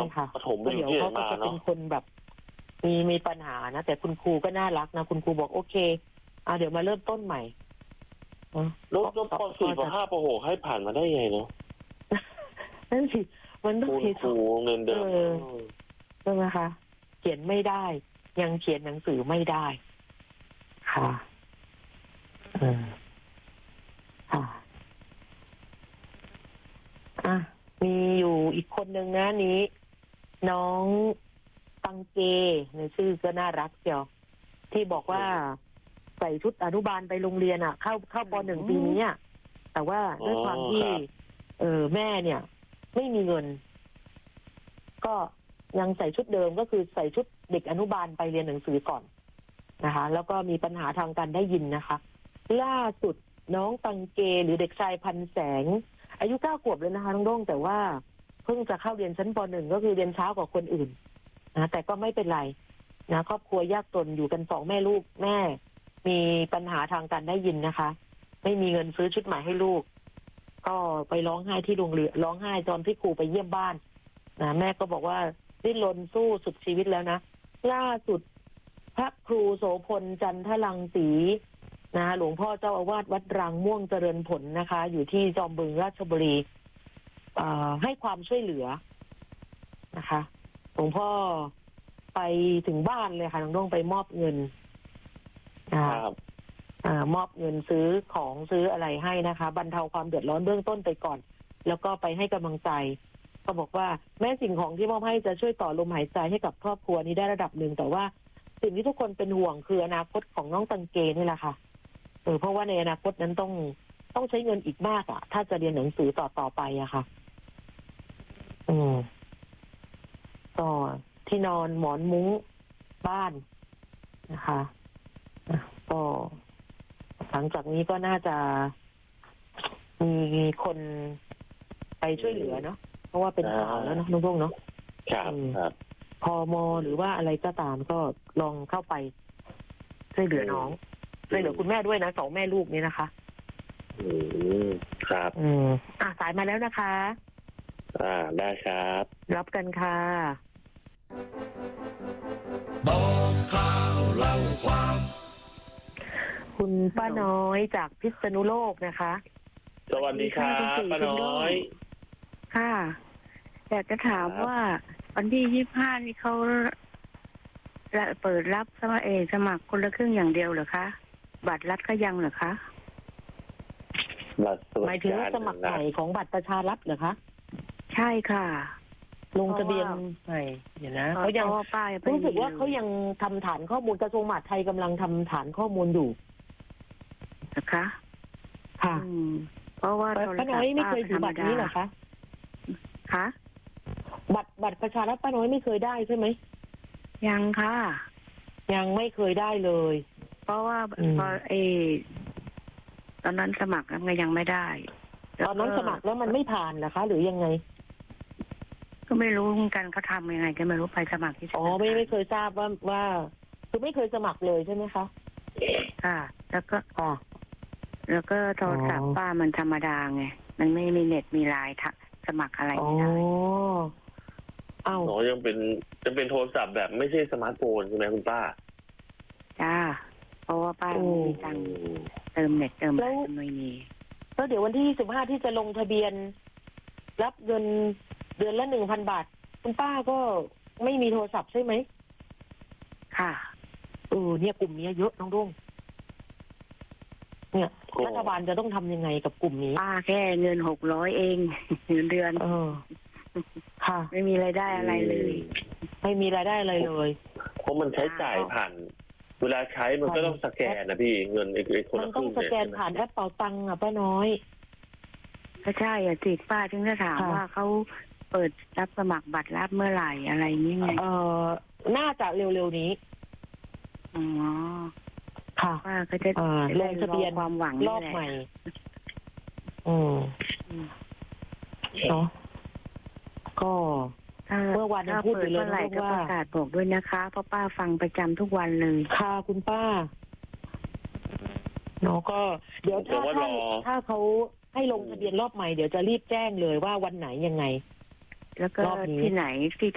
ค่ะประถมไปเดี๋อยู่ยวที่ไหนเขาก็มาจะเป็นเนาะคนแบบมีปัญหานะแต่คุณครูก็น่ารักนะคุณครูบอกโอเคเดี๋ยวมาเริ่มต้นใหม่ลดป .4 ป .5 ป .6 ให้ผ่านมาได้ไงเนาะนั่นสิมันต้องคุณครูเงินเดิมใช่ไหมคะเขียนไม่ได้ ยังเขียนหนังสือไม่ได้ค่ะค่ะมีอยู่อีกคนนึงนะนี้ น้องตังเกในชื่อก็น่ารักเชียวที่บอกว่าใส่ชุดอนุบาลไปโรงเรียนเข้าป .1 ปีนี้แต่ว่าด้วยความที่แม่เนี่ยไม่มีเงิน ก็ยังใส่ชุดเดิมก็คือใส่ชุดเด็กอนุบาลไปเรียนหนังสือก่อนนะคะแล้วก็มีปัญหาทางการได้ยินนะคะล่าสุดน้องตังเกหรือเด็กชายพันแสงอายุ9 ขวบเลยนะคะน้องโด้งแต่ว่าเพิ่งจะเข้าเรียนชั้นป .1 ก็คือเรียนเช้ากว่าคนอื่นนะแต่ก็ไม่เป็นไรนะครอบครัวยากจนอยู่กัน2 แม่ลูกแม่มีปัญหาทางการได้ยินนะคะไม่มีเงินซื้อชุดใหม่ให้ลูกก็ไปร้องไห้ที่โรงเรียนร้องไห้ตอนที่ครูไปเยี่ยมบ้านนะแม่ก็บอกว่าดิ้นรนสู้สุดชีวิตแล้วนะล่าสุดพระครูโสพลจันทรังสีนะหลวงพ่อเจ้าอาวาสวัดรังม่วงเจริญผลนะคะอยู่ที่จอมบึงราชบุรีให้ความช่วยเหลือนะคะหลวงพ่อไปถึงบ้านเลยค่ะน้องด้งไปมอบเงินมอบเงินซื้อของซื้ออะไรให้นะคะบรรเทาความเดือดร้อนเบื้องต้นไปก่อนแล้วก็ไปให้กำลังใจก็บอกว่าแม้สิ่งของที่มอบให้จะช่วยต่อลมหายใจให้กับครอบครัวนี้ได้ระดับหนึ่งแต่ว่าสิ่งที่ทุกคนเป็นห่วงคืออนาคตของน้องตังเกนี่แหละค่ะเพราะว่าในอนาคตนั้นต้องใช้เงินอีกมากถ้าจะเรียนหนังสือต่อไปค่ะก็ที่นอนหมอนมุ้งบ้านนะคะก็หลังจากนี้ก็น่าจะมีคนไปช่วยเหลือเนาะเพราะว่าเป็นข่าวแล้วนะน้องพงษ์เนาะครับพม.หรือว่าอะไรก็ตามก็ลองเข้าไปช่วยเหลือน้องช่วยเหลือคุณแม่ด้วยนะ2 แม่ลูกนี้นะคะครับสายมาแล้วนะคะได้ครับรับกันค่ะบอกข่าวเล่าความคุณป้าน้อยจากพิษณุโลกนะคะสวัสดีครับป้าน้อยค่ะอยากจะถามว่าวันที่25นี่เขาเปิดรับสมัครคนละครึ่งอย่างเดียวเหรอคะบัตรรัฐก็ยังเหรอคะหมายถึงสมัครใหม่ของบัตรประชารัฐเหรอคะใช่ค่ะลงทะเบียนใหม่เดี๋ยวนะเขายังรู้สึกว่าเขายังทำฐานข้อมูลกระทรวงมหาดไทยกำลังทำฐานข้อมูลอยู่นะคะค่ะเพราะว่าป้าน้อยไม่เคยถือบัตรนี้เหรอคะคะบัตรประชารัฐป้าน้อยไม่เคยได้ใช่ไหมยังค่ะยังไม่เคยได้เลยเพราะว่าพอตอนนั้นสมัครแล้วยังไม่ได้ตอนนั้นสมัครแล้วมันไม่ผ่านเหรอคะหรือยังไงก็ไม่รู้เหมือนกันเขาทำยังไงก็ไม่รู้ไปสมัครที่ไม่เคยทราบว่าคือไม่เคยสมัครเลยใช่ไหมคะค่ะแล้วก็โทรศัพท์ป้ามันธรรมดาไงมันไม่มีเน็ตมีไลน์สมัครอะไรไม่ได้ยังเป็นโทรศัพท์แบบไม่ใช่สมาร์ทโฟนใช่ไหมคุณป้าจ้าเพราะว่าป้าไม่มีตังค์เติมเน็ตเติมอะไรไม่มีแล้วเดี๋ยววันที่25ที่จะลงทะเบียนรับเงินเดือนละ 1,000 บาทคุณป้าก็ไม่มีโทรศัพท์ใช่ไหมค่ะเนี่ยกลุ่มนี้เยอะน้องรุ่งเนี่ยรัฐบาลจะต้องทำยังไงกับกลุ่มนี้ป้าแค่เงิน600เองเดือนค่ะไม่มีรายได้อะไรเลยไม่มีรายได้อะไรเลยเพราะมันใช้จ่ายผ่านเวลาใช้มันก็ต้องสแกนนะพี่เงินไอ้คนมันต้องสแกนผ่านแอปเป๋าตังค์ป้าน้อยก็ใช่สิป้าถึงจะถามว่าเขาเปิดรับสมัครบัตรรับเมื่อไหร่อะไรนี่ไงน่าจะเร็วๆนี้ค่ะป้าก็จะลงทะเบียนความหวังรอบใหม่เนาะก็เมื่อวานพูดอยู่เลยว่าประกาศบอกด้วยนะคะเพราะป้าฟังประจำทุกวันเลยค่ะคุณป้าเนาะก็เดี๋ยวถ้าเขาให้ลงทะเบียนรอบใหม่เดี๋ยวจะรีบแจ้งเลยว่าวันไหนยังไงแล้วก็ที่ไหนที่